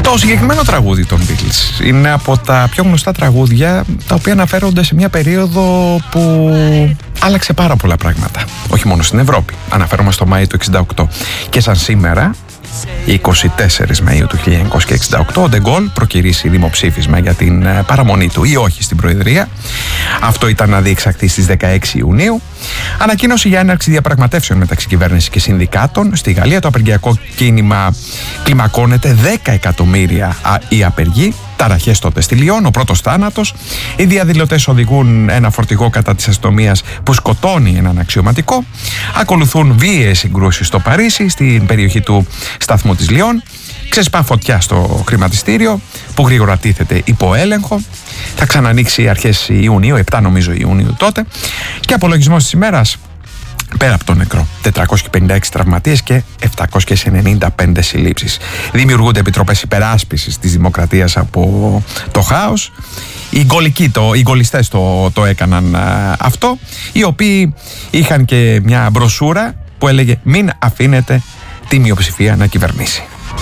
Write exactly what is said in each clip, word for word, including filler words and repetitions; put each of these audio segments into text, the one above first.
Το συγκεκριμένο τραγούδι των Beatles είναι από τα πιο γνωστά τραγούδια τα οποία αναφέρονται σε μια περίοδο που άλλαξε πάρα πολλά πράγματα. Όχι μόνο στην Ευρώπη. Αναφέρομαι στο Μάιο του εξήντα οκτώ. Και σαν σήμερα, είκοσι τέσσερις Μαΐου του χίλια εννιακόσια εξήντα οκτώ, ο Ντεγκόλ προκυρήσει δημοψήφισμα για την παραμονή του ή όχι στην Προεδρία. Αυτό ήταν να διεξαχθεί στις δεκαέξι Ιουνίου. Ανακοίνωση για έναρξη διαπραγματεύσεων μεταξύ κυβέρνησης και συνδικάτων. Στη Γαλλία το απεργιακό κίνημα κλιμακώνεται, δέκα εκατομμύρια οι απεργοί. Ταραχές τότε στη Λιόν, ο πρώτος θάνατος. Οι διαδηλωτές οδηγούν ένα φορτηγό κατά της αστυνομίας που σκοτώνει έναν αξιωματικό. Ακολουθούν βίαιες συγκρούσεις στο Παρίσι, στην περιοχή του σταθμού της Λιόν. Ξεσπά φωτιά στο χρηματιστήριο που γρήγορα τίθεται υπό έλεγχο. Θα ξανανοίξει αρχές Ιουνίου, επτά νομίζω Ιουνίου τότε. Και απολογισμός της ημέρας, πέρα από τον νεκρό, τετρακόσιοι πενήντα έξι τραυματίες και επτακόσιες ενενήντα πέντε συλλήψεις. Δημιουργούνται επιτροπές υπεράσπισης της δημοκρατίας από το χάος. Οι γκολικοί, το, οι γκολιστές το, το έκαναν α, αυτό, οι οποίοι είχαν και μια μπροσούρα που έλεγε «Μην αφήνετε τη μειοψηφία να κυβερνήσει».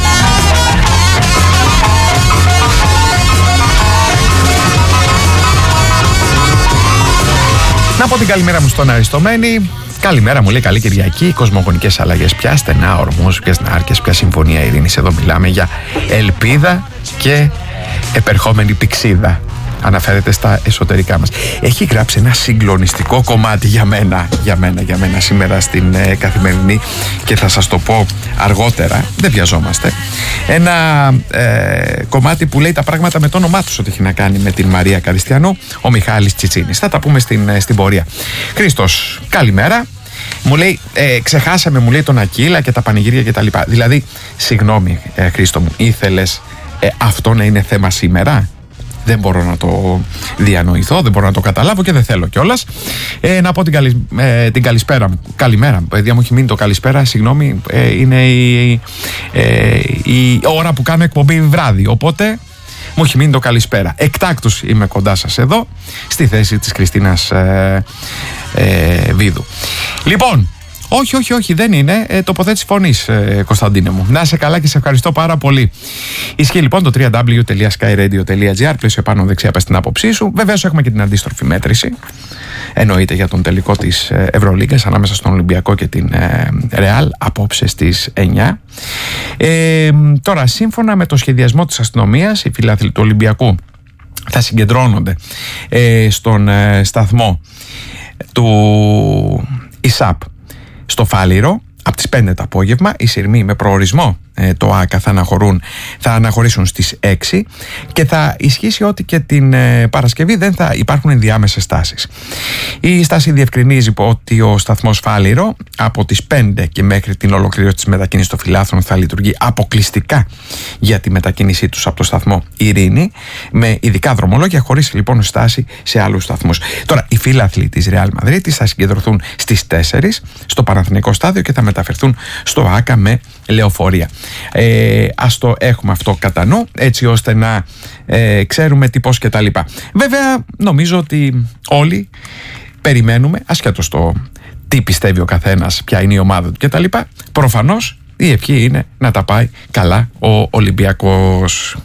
Να πω την καλημέρα μου στον Αριστομένη. Καλημέρα μου λέει, καλή Κυριακή. Κοσμογονικές αλλαγές πια, στενά ορμούς, ποιες νάρκες, πια συμφωνία ειρήνης. Εδώ μιλάμε για ελπίδα και επερχόμενη πηξίδα. Αναφέρεται στα εσωτερικά μας. Έχει γράψει ένα συγκλονιστικό κομμάτι για μένα, για μένα, για μένα σήμερα στην ε, Καθημερινή και θα σας το πω αργότερα, δεν βιαζόμαστε. Ένα ε, κομμάτι που λέει τα πράγματα με το όνομά τους, ότι έχει να κάνει με την Μαρία Καριστιανού, ο Μιχάλης Τσιτσίνης. Θα τα πούμε στην, ε, στην πορεία. Χρήστος, καλημέρα. Μου λέει, ε, ξεχάσαμε, μου λέει, τον Ακύλα και τα πανηγύρια και τα λοιπά. Δηλαδή, συγγνώμη ε, Χρήστο μου, ήθελες ε, αυτό να είναι θέμα σήμερα? Δεν μπορώ να το διανοηθώ, δεν μπορώ να το καταλάβω και δεν θέλω κιόλας. Ε, να πω την, καλη, ε, την καλησπέρα μου. Καλημέρα, παιδιά μου έχει μείνει το καλησπέρα, συγγνώμη, ε, είναι η, ε, η ώρα που κάνω εκπομπή βράδυ, οπότε μου έχει μείνει το καλησπέρα. Εκτάκτως είμαι κοντά σας εδώ, στη θέση της Κριστίνας ε, ε, Βίδου. Λοιπόν, όχι, όχι, όχι, δεν είναι ε, τοποθέτηση φωνής, ε, Κωνσταντίνε μου. Να είσαι καλά και σε ευχαριστώ πάρα πολύ. Ισχύει λοιπόν το double-u double-u double-u τελεία sky radio τελεία gr, πλαίσιο επάνω δεξιά, πες την άποψή σου. Βεβαίως έχουμε και την αντίστροφη μέτρηση. Εννοείται για τον τελικό της Ευρωλίγκας ανάμεσα στον Ολυμπιακό και την Ρεάλ, απόψε στις εννιά. Ε, τώρα, σύμφωνα με το σχεδιασμό της αστυνομίας, οι φιλάθλοι του Ολυμπιακού θα συγκεντρώνονται ε, στον ε, σταθμό του ΙΣΑΠ στο Φάληρο από τις πέντε το απόγευμα. Οι σειρμοί με προορισμό ε, το ΆΚΑ θα, αναχωρούν, θα αναχωρήσουν στις έξι και θα ισχύσει ότι και την ε, Παρασκευή δεν θα υπάρχουν ενδιάμεσες στάσεις. Η στάση διευκρινίζει ότι ο σταθμός Φάληρο από τις πέντε και μέχρι την ολοκλήρωση της μετακίνησης των φιλάθλων θα λειτουργεί αποκλειστικά για τη μετακίνησή τους από το σταθμό Ειρήνη, με ειδικά δρομολόγια, χωρίς λοιπόν στάση σε άλλους σταθμούς. Τώρα, οι φίλαθλοι της Ρεάλ Μαδρίτης θα συγκεντρωθούν στις τέσσερις στο Παναθηναϊκό στάδιο και θα μεταφερθούν στο ΆΚΑ με λεωφορεία. Ε, ας το έχουμε αυτό κατά νου, έτσι ώστε να ε, ξέρουμε τι, πώς και τα λοιπά. Βέβαια, νομίζω ότι όλοι περιμένουμε, ασχέτως το τι πιστεύει ο καθένας, ποια είναι η ομάδα του και τα λοιπά, προφανώς η ευχή είναι να τα πάει καλά ο Ολυμπιακός.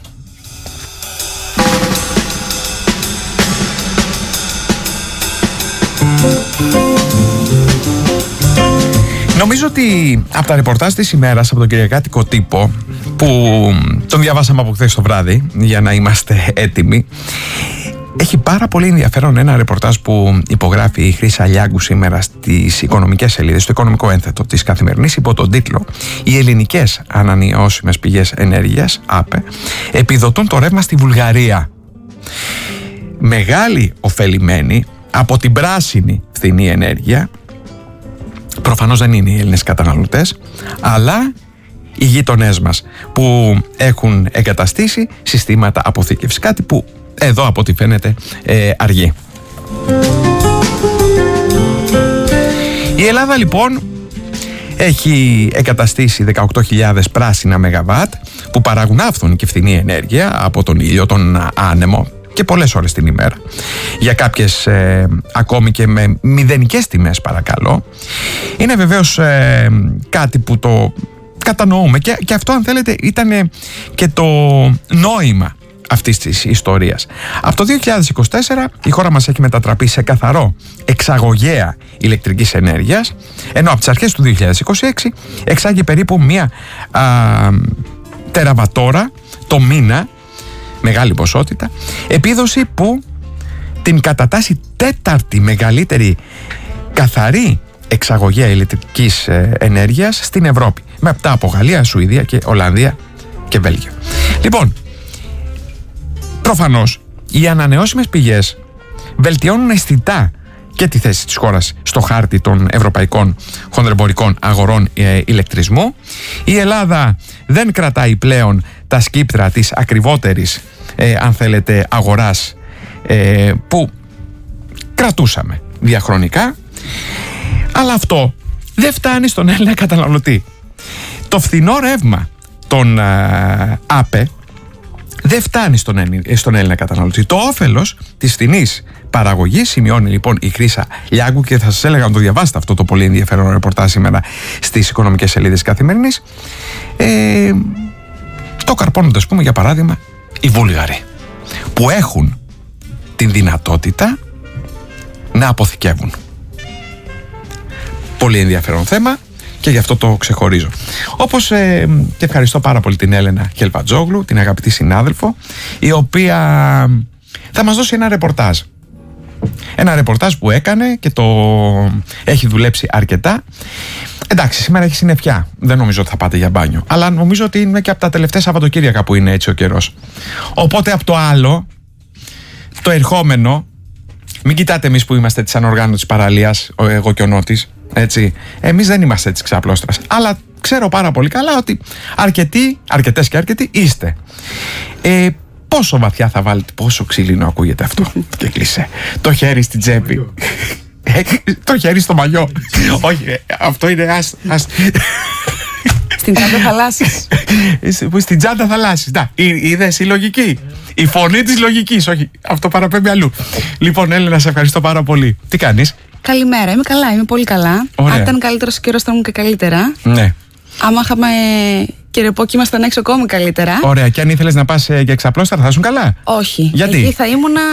Νομίζω ότι από τα ρεπορτάζ της ημέρας από τον Κυριακάτικο Τύπο, που τον διαβάσαμε από χθες το βράδυ για να είμαστε έτοιμοι, έχει πάρα πολύ ενδιαφέρον ένα ρεπορτάζ που υπογράφει η Χρύσα Λιάγκου σήμερα στις οικονομικές σελίδες, στο οικονομικό ένθετο της Καθημερινής, υπό τον τίτλο «Οι ελληνικές ανανεώσιμες πηγές ενέργειας, ΑΠΕ, επιδοτούν το ρεύμα στη Βουλγαρία». Μεγάλοι ωφελημένοι από την πράσινη φθηνή ενέργεια προφανώς δεν είναι οι Έλληνες καταναλωτές, αλλά οι γείτονές μας που έχουν εγκαταστήσει συστήματα αποθήκευσης, κάτι που εδώ από ό,τι φαίνεται ε, αργεί. Η Ελλάδα λοιπόν έχει εγκαταστήσει δεκαοκτώ χιλιάδες πράσινα μεγαβάτ που παράγουν άφθονη και φθηνή ενέργεια από τον ήλιο, τον άνεμο και πολλές ώρες την ημέρα. Για κάποιες ε, ακόμη και με μηδενικές τιμές, παρακαλώ. Είναι βεβαίως ε, κάτι που το κατανοούμε. Και, και αυτό, αν θέλετε, ήταν και το νόημα αυτής της ιστορίας. Από το δύο χιλιάδες είκοσι τέσσερα η χώρα μας έχει μετατραπεί σε καθαρό εξαγωγέα ηλεκτρικής ενέργειας, ενώ από τις αρχές του δύο χιλιάδες είκοσι έξι εξάγει περίπου μία α, τεραβατόρα το μήνα, μεγάλη ποσότητα, επίδοση που την κατατάσσει τέταρτη μεγαλύτερη καθαρή εξαγωγέα ηλεκτρικής ενέργειας στην Ευρώπη, μετά από Γαλλία, Σουηδία και Ολλανδία και Βέλγιο. Λοιπόν, προφανώς οι ανανεώσιμες πηγές βελτιώνουν αισθητά και τη θέση της χώρας στο χάρτη των ευρωπαϊκών χονδρεμπορικών αγορών ε, ηλεκτρισμού. Η Ελλάδα δεν κρατάει πλέον τα σκύπτρα της ακριβότερης, ε, αν θέλετε, αγοράς ε, που κρατούσαμε διαχρονικά, αλλά αυτό δεν φτάνει στον Έλληνα καταναλωτή. Το φθηνό ρεύμα των ε, ΑΠΕ δεν φτάνει στον, στον Έλληνα καταναλωτή. Το όφελος της φθηνής παραγωγής, σημειώνει λοιπόν η Χρύσα Λιάγκου, και θα σας έλεγα να το διαβάσετε αυτό το πολύ ενδιαφέρον ρεπορτάζ σήμερα στις οικονομικές σελίδες Καθημερινής, ε, το καρπώνονται, ας πούμε, για παράδειγμα, οι Βούλγαροι, που έχουν την δυνατότητα να αποθηκεύουν. Πολύ ενδιαφέρον θέμα και γι' αυτό το ξεχωρίζω. Όπως ε, και ευχαριστώ πάρα πολύ την Έλενα Χελβατζόγλου, την αγαπητή συνάδελφο, η οποία θα μας δώσει ένα ρεπορτάζ. Ένα ρεπορτάζ που έκανε και το έχει δουλέψει αρκετά. Εντάξει, σήμερα έχει συννεφιά. Δεν νομίζω ότι θα πάτε για μπάνιο. Αλλά νομίζω ότι είναι και από τα τελευταία Σαββατοκύριακα που είναι έτσι ο καιρός. Οπότε από το άλλο, το ερχόμενο, μην κοιτάτε εμείς που είμαστε της ανοργάνωτης παραλίας, εγώ και ο Νότης, έτσι. Εμείς δεν είμαστε της Ξαπλώστρας. Αλλά ξέρω πάρα πολύ καλά ότι αρκετοί, αρκετές και αρκετοί είστε. Ε, πόσο βαθιά θα βάλετε, πόσο ξύλινο ακούγεται αυτό. Και κλείσε. Το χέρι στην τσέπη. Το χέρι στο μαγιό. Όχι, αυτό είναι ας, ας. Στην τσάντα θαλάσσης. Στην τσάντα θαλάσσης. Να, είδες η λογική. Η φωνή της λογικής. Όχι, αυτό παραπέμπει αλλού. Λοιπόν, Έλενα, σε ευχαριστώ πάρα πολύ. Τι κάνεις? Καλημέρα, είμαι καλά, είμαι πολύ καλά. Ωραία. Αν ήταν καλύτερος καιρός θα ήμουν και καλύτερα. Ναι. Άμα είχαμε καιρό και ήμασταν έξω ακόμη καλύτερα. Ωραία, και αν ήθελες να πας για Ξαπλώστρα θα ήσουν καλά? Όχι. Γιατί? Εκεί θα ήμουνα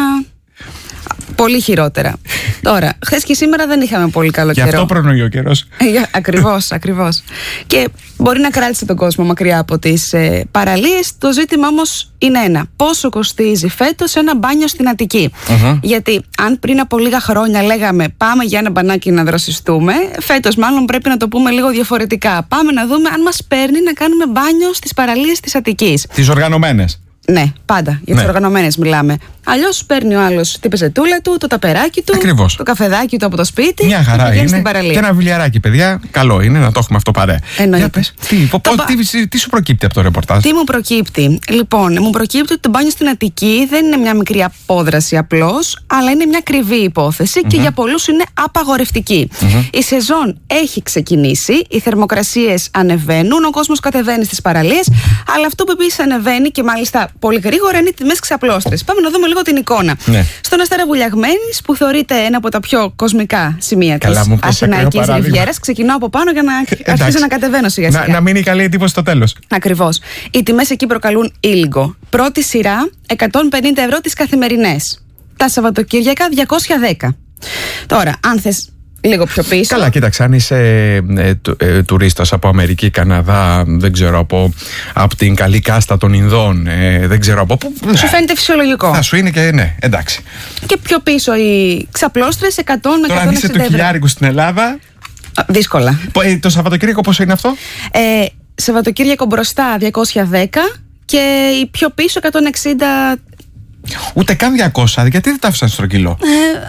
πολύ χειρότερα. Τώρα, χθες και σήμερα δεν είχαμε πολύ καλό και καιρό. Και αυτό προνοεί ο καιρός. Ακριβώς, ακριβώς. Και μπορεί να κράτησε τον κόσμο μακριά από τις ε, παραλίες. Το ζήτημα όμως είναι ένα. Πόσο κοστίζει φέτος ένα μπάνιο στην Αττική? Mm-hmm. Γιατί αν πριν από λίγα χρόνια λέγαμε πάμε για ένα μπανάκι να δροσιστούμε, φέτος μάλλον πρέπει να το πούμε λίγο διαφορετικά. Πάμε να δούμε αν μας παίρνει να κάνουμε μπάνιο στις παραλίες της Αττικής. Τις οργανωμένες. Ναι, πάντα. Για τις ναι. οργανωμένες μιλάμε. Αλλιώς παίρνει ο άλλος την πεζετούλα του, το ταπεράκι του, Ακριβώς. το καφεδάκι του από το σπίτι. Μια χαρά και είναι. Στην παραλία. Και ένα βιβλιαράκι, παιδιά. Καλό είναι να το έχουμε αυτό παρέα. Εννοείται. Πες, τι, πο, το... τι, τι σου προκύπτει από το ρεπορτάζ? Τι μου προκύπτει? Λοιπόν, μου προκύπτει ότι το μπάνιο στην Αττική δεν είναι μια μικρή απόδραση απλώς, αλλά είναι μια ακριβή υπόθεση mm-hmm. και για πολλούς είναι απαγορευτική. Mm-hmm. Η σεζόν έχει ξεκινήσει, οι θερμοκρασίες ανεβαίνουν, ο κόσμος κατεβαίνει στις παραλίες, αλλά αυτό που επίσης ανεβαίνει και μάλιστα πολύ γρήγορα είναι οι τιμές Ξαπλώστρες. Πάμε να δούμε λίγο την εικόνα. Ναι. Στον Αστέρα Βουλιαγμένης, που θεωρείται ένα από τα πιο κοσμικά σημεία της Αθηναϊκής Ριβιέρας, ξεκινάω από πάνω για να αρχίσω να κατεβαίνω σιγά σιγά. Να, να μείνει καλή εντύπωση στο τέλος. Ακριβώς. Οι τιμές εκεί προκαλούν ήλιγκο. Πρώτη σειρά εκατόν πενήντα ευρώ τις καθημερινές. Τα Σαββατοκύριακα διακόσια δέκα. Τώρα, αν θες λίγο πιο πίσω. Καλά, κοίταξε, αν είσαι ε, του, ε, τουρίστας από Αμερική, Καναδά, δεν ξέρω, από, από την καλή κάστα των Ινδών, ε, δεν ξέρω από πού. Σου φαίνεται φυσιολογικό. Θα σου είναι και ναι, εντάξει. Και πιο πίσω οι Ξαπλώστρες εκατό με εκατόν εξήντα ευρώ. Τώρα αν είσαι του χιλιάρικου στην Ελλάδα. Δύσκολα. Ε, το Σαββατοκύριακο πόσο είναι αυτό? Ε, Σαββατοκύριακο μπροστά διακόσια δέκα και η πιο πίσω εκατόν εξήντα. Ούτε καν διακόσια, γιατί δεν τα άφησαν στο κιλό? Ε,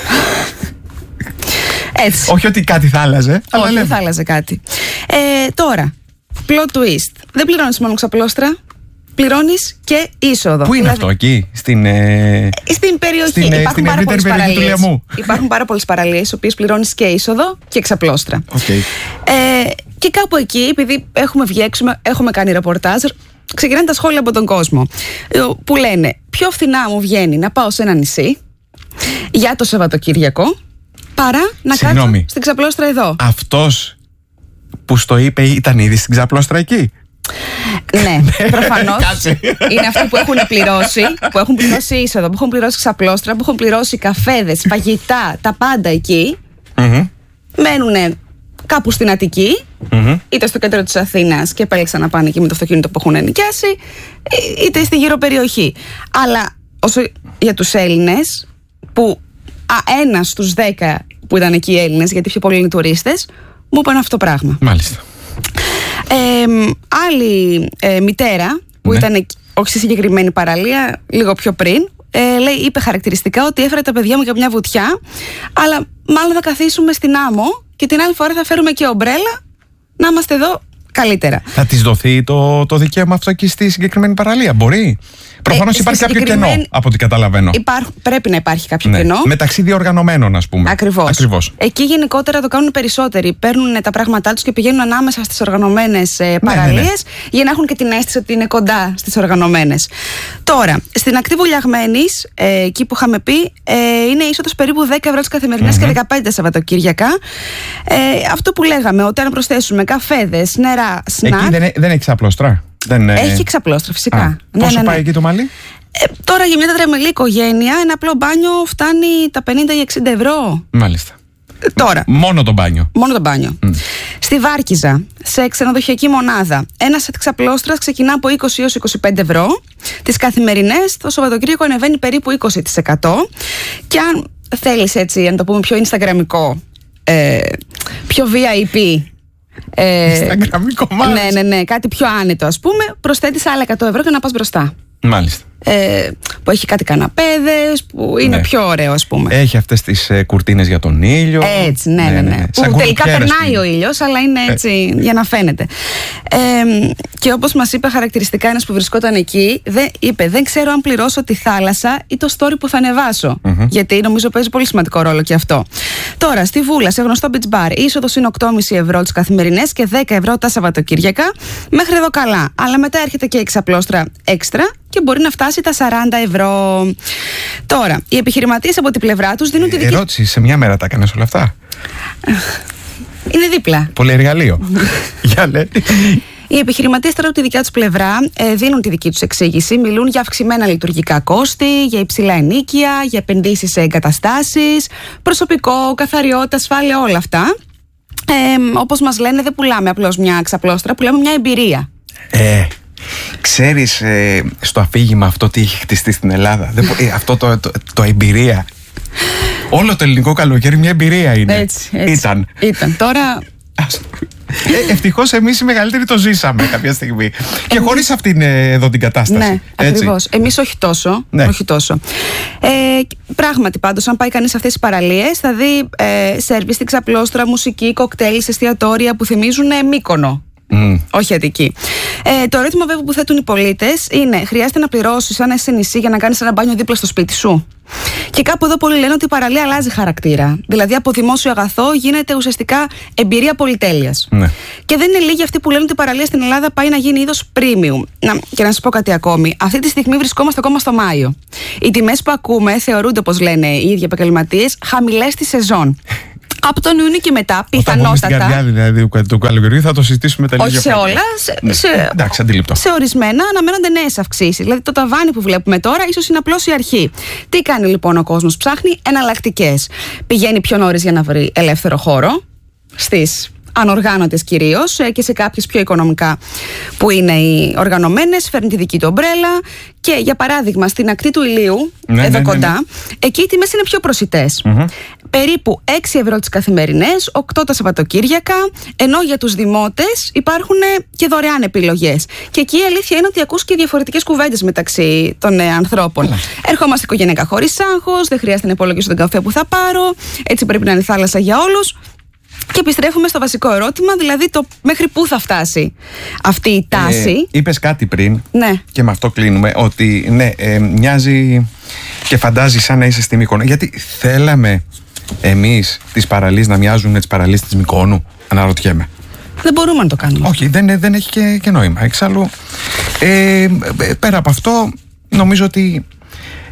έτσι. Όχι ότι κάτι θα άλλαζε. Όχι, αλλά δεν θα άλλαζε κάτι. Ε, τώρα, plot twist. Δεν πληρώνεις μόνο Ξαπλώστρα, πληρώνεις και είσοδο. Πού είναι δηλαδή, αυτό, εκεί, στην, ε... στην περιοχή. Στην, υπάρχουν, στην πάρα πολλές παραλίες. Υπάρχουν πάρα πολλές παραλίες, στις οποίες πληρώνεις και είσοδο και Ξαπλώστρα. Okay. Ε, και κάπου εκεί, επειδή έχουμε βγει έξω, έχουμε κάνει ρεπορτάζ, ξεκινάνε τα σχόλια από τον κόσμο. Που λένε, πιο φθηνά μου βγαίνει να πάω σε ένα νησί για το Σαββατοκύριακο, παρά να κάτσω στην Ξαπλώστρα εδώ. Αυτός που στο είπε ήταν ήδη στην ξαπλώστρα εκεί? Ναι, προφανώς. Είναι αυτοί που έχουν πληρώσει, που έχουν πληρώσει είσοδο, που έχουν πληρώσει ξαπλώστρα, που έχουν πληρώσει καφέδες, φαγητά, τα πάντα εκεί. Mm-hmm. Μένουν κάπου στην Αττική, mm-hmm. είτε στο κέντρο της Αθήνας και επέλεξαν να πάνε εκεί με το αυτοκίνητο που έχουν ενοικιάσει, είτε στη γύρω περιοχή. Αλλά όσο για τους Έλληνες, που α, ένας στους δέκα που ήταν εκεί οι Έλληνες, γιατί πιο πολλοί είναι τουρίστες, μου είπαν αυτό το πράγμα. Μάλιστα. Ε, άλλη ε, μητέρα που ναι. ήταν όχι στη συγκεκριμένη παραλία, λίγο πιο πριν, ε, λέει, είπε χαρακτηριστικά ότι έφερε τα παιδιά μου για μια βουτιά, αλλά μάλλον θα καθίσουμε στην άμμο και την άλλη φορά θα φέρουμε και ομπρέλα να είμαστε εδώ καλύτερα. Θα της δοθεί το, το δικαίωμα αυτό και στη συγκεκριμένη παραλία, μπορεί? Προφανώς ε, υπάρχει κάποιο κενό, από ό,τι καταλαβαίνω. Υπάρχ, πρέπει να υπάρχει κάποιο ναι. κενό. Μεταξύ διοργανωμένων, ας πούμε. Ακριβώς. Ακριβώς. Εκεί γενικότερα το κάνουν περισσότεροι. Παίρνουν τα πράγματά τους και πηγαίνουν ανάμεσα στις οργανωμένες ε, παραλίες, ναι, ναι, ναι. για να έχουν και την αίσθηση ότι είναι κοντά στις οργανωμένες. Τώρα, στην ακτή Βουλιαγμένης, ε, εκεί που είχαμε πει, ε, είναι είσοδος περίπου δέκα ευρώ τις καθημερινές mm-hmm. και δεκαπέντε Σαββατοκύριακα. Ε, αυτό που λέγαμε, ότι αν προσθέσουμε καφέδες, νερά, σνακ. Εκεί δεν, δεν έχει ξαπλώστρα? Δεν, έχει ξαπλώστρα, φυσικά. Α, ναι, πόσο ναι, ναι. πάει εκεί το μαλλί? Ε, τώρα για μια τετραμελή οικογένεια ένα απλό μπάνιο φτάνει τα πενήντα ή εξήντα ευρώ. Μάλιστα. Ε, τώρα. Μόνο το μπάνιο. Μόνο το μπάνιο. Mm. Στη Βάρκιζα, σε ξενοδοχειακή μονάδα, ένα σετ ξαπλώστρας ξεκινά από είκοσι έως είκοσι πέντε ευρώ. Τις καθημερινές το Σαββατοκύριακο ανεβαίνει περίπου είκοσι τοις εκατό. Και αν θέλεις έτσι, αν το πούμε πιο instagramικό, ε, πιο βι άι πι. Ε, Instagramικό μάλιστα. Ναι, ναι, ναι, κάτι πιο άνετο, ας πούμε, προσθέτεις άλλα εκατό ευρώ για να πας μπροστά. Μάλιστα. Ε, που έχει κάτι καναπέδες, που είναι ναι. πιο ωραίο, ας πούμε. Έχει αυτές τις ε, κουρτίνες για τον ήλιο. Έτσι, ναι, ναι, ναι. ναι, ναι. Που τελικά περνάει ο ήλιος, αλλά είναι έτσι ε. για να φαίνεται. Ε, και όπως μας είπε χαρακτηριστικά ένας που βρισκόταν εκεί, δε, είπε: δεν ξέρω αν πληρώσω τη θάλασσα ή το story που θα ανεβάσω. Mm-hmm. Γιατί νομίζω παίζει πολύ σημαντικό ρόλο και αυτό. Τώρα, στη Βούλα, σε γνωστό beach bar, η είσοδος είναι οκτώ κόμμα πέντε ευρώ τις καθημερινές και δέκα ευρώ τα Σαββατοκύριακα. Μέχρι εδώ καλά. Αλλά μετά έρχεται και η ξαπλώστρα έξτρα και μπορεί να φτάσει τα σαράντα ευρώ. Τώρα, οι επιχειρηματίες από την πλευρά τους δίνουν τη δική... Ερώτηση, σε μια μέρα τα έκανες όλα αυτά? Είναι δίπλα. Πολυεργαλείο. Για λέει. Οι επιχειρηματίες τώρα από τη δικιά τους πλευρά ε, δίνουν τη δική τους εξήγηση. Μιλούν για αυξημένα λειτουργικά κόστη, για υψηλά ενοίκια, για επενδύσεις σε εγκαταστάσεις, προσωπικό, καθαριότητα, ασφάλεια, όλα αυτά. Ε, όπως μας λένε, δεν πουλάμε απλώς μια ξαπλώστρα, πουλάμε μια εμπειρία. Ε... Ξέρεις ε, στο αφήγημα αυτό τι έχει χτιστεί στην Ελλάδα? Δεν, ε, αυτό το, το, το εμπειρία. Όλο το ελληνικό καλοκαίρι μια εμπειρία είναι. Έτσι, έτσι. Ήταν. Ήταν. Τώρα... Ε, ευτυχώς εμείς οι μεγαλύτεροι το ζήσαμε κάποια στιγμή. Εμείς... Και χωρίς αυτήν ε, εδώ την κατάσταση. Ναι, ακριβώς. Εμείς όχι τόσο. Ναι. Όχι τόσο. Ε, πράγματι πάντως, αν πάει κανείς σε αυτές τις παραλίες, θα δει ε, σερβις στην ξαπλώστρα, μουσική, κοκτέιλ, εστιατόρια που θυμίζουν ε, Μύκονο. Mm. Όχι Αττική. Ε, το ερώτημα βέβαια που θέτουν οι πολίτες είναι: χρειάζεται να πληρώσεις αν είσαι σε νησί για να κάνεις ένα μπάνιο δίπλα στο σπίτι σου? Και κάπου εδώ πολλοί λένε ότι η παραλία αλλάζει χαρακτήρα. Δηλαδή από δημόσιο αγαθό γίνεται ουσιαστικά εμπειρία πολυτέλειας. Ναι. Και δεν είναι λίγοι αυτοί που λένε ότι η παραλία στην Ελλάδα πάει να γίνει είδος premium. Να, και να σας πω κάτι ακόμη. Αυτή τη στιγμή βρισκόμαστε ακόμα στο Μάιο. Οι τιμές που ακούμε θεωρούνται, όπως λένε οι ίδιοι επαγγελματίες, χαμηλές στη σεζόν. Από τον Ιούνιο και μετά, πιθανότατα. Στην καρδιά δηλαδή του καλοκαιριού θα το συζητήσουμε τελείως. Όχι σε όλα. Σε, ναι. σε, Εντάξει, αντιληπτό. Σε ορισμένα αναμένονται νέες αυξήσεις. Δηλαδή το ταβάνι που βλέπουμε τώρα ίσως είναι απλώς η αρχή. Τι κάνει λοιπόν ο κόσμος? Ψάχνει εναλλακτικές. Πηγαίνει πιο νωρίς για να βρει ελεύθερο χώρο στις ανοργάνωτες κυρίως και σε κάποιες πιο οικονομικά που είναι οι οργανωμένες, φέρνει τη δική του ομπρέλα. Και για παράδειγμα στην ακτή του Ηλίου, ναι, εδώ ναι, κοντά, ναι, ναι. εκεί οι τιμές είναι πιο προσιτές. Mm-hmm. Περίπου έξι ευρώ τις καθημερινές, οκτώ τα Σαββατοκύριακα, ενώ για τους δημότες υπάρχουν και δωρεάν επιλογές. Και εκεί η αλήθεια είναι ότι ακούς και διαφορετικές κουβέντες μεταξύ των ε, ανθρώπων. Mm. Ερχόμαστε οικογενειακά χωρίς άγχος, δεν χρειάζεται να υπολογίσω τον καφέ που θα πάρω, έτσι πρέπει να είναι η θάλασσα για όλους. Και επιστρέφουμε στο βασικό ερώτημα, δηλαδή το μέχρι πού θα φτάσει αυτή η τάση. Ε, είπες κάτι πριν, ναι. και με αυτό κλείνουμε, ότι ναι, ε, μοιάζει και φαντάζει σαν να είσαι στη Μύκονο. Γιατί θέλαμε εμείς τις παραλίες να μοιάζουν με τις παραλίες της Μυκόνου? Αναρωτιέμαι. Δεν μπορούμε να το κάνουμε. Όχι, δεν, δεν έχει και, και νόημα. Εξάλλου, ε, πέρα από αυτό, νομίζω ότι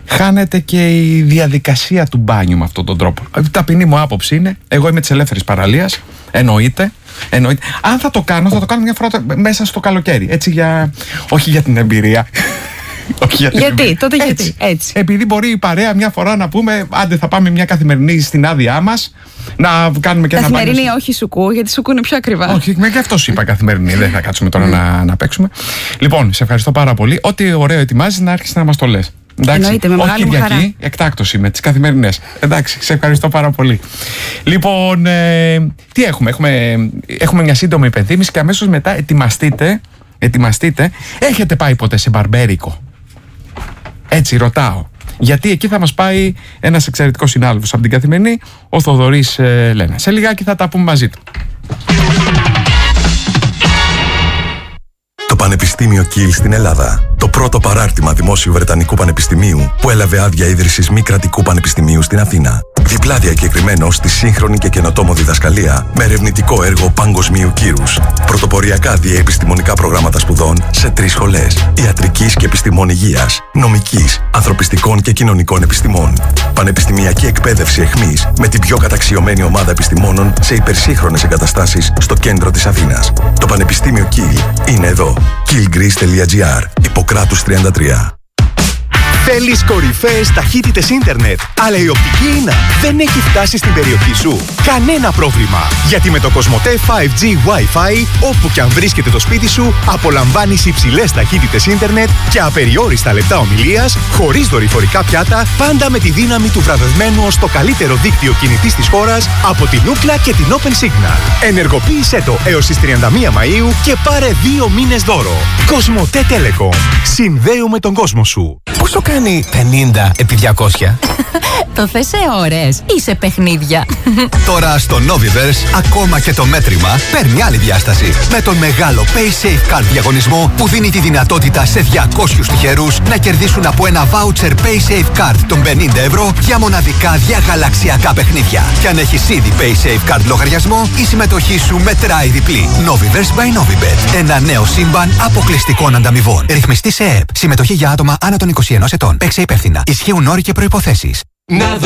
χάνεται και η διαδικασία του μπάνιου με αυτόν τον τρόπο. Ταπεινή μου άποψη είναι, εγώ είμαι της ελεύθερης παραλίας, εννοείται. Εννοείται. Αν θα το κάνω, θα το κάνω μια φορά μέσα στο καλοκαίρι. Έτσι για. Όχι για την εμπειρία. Όχι για την γιατί, εμπειρία. τότε έτσι. γιατί. Έτσι. Επειδή μπορεί η παρέα μια φορά να πούμε, άντε θα πάμε μια καθημερινή στην άδειά μας, να κάνουμε και ένα μπάνιο. Καθημερινή, όχι σουκού, γιατί σουκού είναι πιο ακριβά. Όχι, και αυτό σου είπα καθημερινή. Δεν θα κάτσουμε τώρα να, να παίξουμε. Λοιπόν, σε ευχαριστώ πάρα πολύ. Ό,τι ωραίο ετοιμάζεις να άρχισεις να μας το λες. Εντάξει, εννοείται, με μεγάλη μου χαρά. Κυριακή, εκτάκτωση με τις καθημερινές. Εντάξει, σε ευχαριστώ πάρα πολύ. Λοιπόν, ε, τι έχουμε, έχουμε, έχουμε μια σύντομη υπενθύμηση και αμέσως μετά ετοιμαστείτε, ετοιμαστείτε. Έχετε πάει ποτέ σε μπαρμπέρικο? Έτσι ρωτάω. Γιατί εκεί θα μας πάει ένας εξαιρετικός συνάδελφος από την Καθημερινή, ο Θοδωρής ε, Λένα. Σε λιγάκι θα τα πούμε μαζί του. Το Πανεπιστήμιο Κιλ στην Ελλάδα. Το πρώτο παράρτημα δημόσιου Βρετανικού Πανεπιστημίου που έλαβε άδεια ίδρυσης μη κρατικού πανεπιστημίου στην Αθήνα. Διπλά διακεκριμένο στη σύγχρονη και καινοτόμο διδασκαλία με ερευνητικό έργο παγκοσμίου κύρους. Πρωτοποριακά διαεπιστημονικά προγράμματα σπουδών σε τρεις σχολές: ιατρικής και επιστημών υγείας, νομικής, ανθρωπιστικών και κοινωνικών επιστημών. Πανεπιστημιακή εκπαίδευση εχμής με την πιο καταξιωμένη ομάδα επιστημόνων σε υπερσύγχρονες εγκαταστάσεις στο κέντρο της Αθήνας. Το Πανεπιστήμιο Κιλ είναι εδώ. κιλ γκρις τελεία τζι άρ, Ιπποκράτους τριάντα τρία. Θέλεις κορυφαίες ταχύτητες ίντερνετ, αλλά η οπτική ίνα δεν έχει φτάσει στην περιοχή σου? Κανένα πρόβλημα, γιατί με το Κοσμοτέ φάιβ τζι Wi-Fi, όπου και αν βρίσκεται το σπίτι σου, απολαμβάνεις υψηλές ταχύτητες ίντερνετ και απεριόριστα λεπτά ομιλίας, χωρίς δορυφορικά πιάτα, πάντα με τη δύναμη του βραβευμένου ως το καλύτερο δίκτυο κινητής της χώρας από την Ookla και την Open Signal. Ενεργοποίησέ το έως τις τριάντα μία Μαΐου και πάρε δύο μήνες δώρο. Κοσμοτέ Telecom. Συνδέουμε τον κόσμο σου. Πόσο κάνει πενήντα επί διακόσια? Το θες σε ώρες ή σε παιχνίδια? Τώρα στο Noviverse ακόμα και το μέτρημα παίρνει άλλη διάσταση. Με τον μεγάλο PaySafe Card διαγωνισμό που δίνει τη δυνατότητα σε διακόσιους τυχερούς να κερδίσουν από ένα voucher PaySafe Card των πενήντα ευρώ για μοναδικά διαγαλαξιακά παιχνίδια. Και αν έχεις ήδη PaySafe Card λογαριασμό, η συμμετοχή σου μετράει διπλή. Noviverse by Novibet. Ένα νέο σύμπαν αποκλειστικών ανταμοιβών. Ρυθμιστή σε ΕΕΠ. Συμμετοχή για άτομα άνω των είκοσι ενός ετών. Παίξε υπεύθυνα. Ισχύουν όροι και προϋποθέσεις. Να